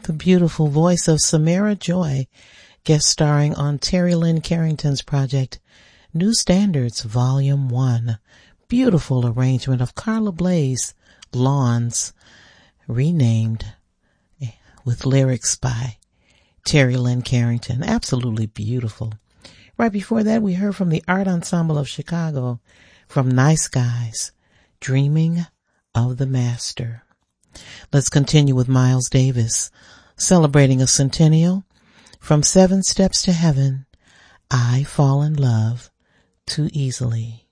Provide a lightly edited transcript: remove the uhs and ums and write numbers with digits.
The beautiful voice of Samara Joy, guest starring on Terry Lynn Carrington's project, New Standards, Volume 1. Beautiful arrangement of Carla Bley's Lawns, renamed with lyrics by Terry Lynn Carrington. Absolutely beautiful. Right before that, we heard from the Art Ensemble of Chicago, from Nice Guys, Dreaming of the Master. Let's continue with Miles Davis, celebrating a centennial, from 7 Steps to Heaven, I Fall in Love Too Easily.